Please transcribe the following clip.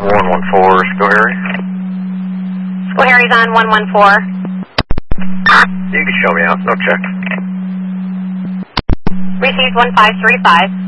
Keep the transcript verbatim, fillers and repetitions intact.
one one four, Schoharie. Schoharie's on one one four. You can show me out, no check. Received one five three five.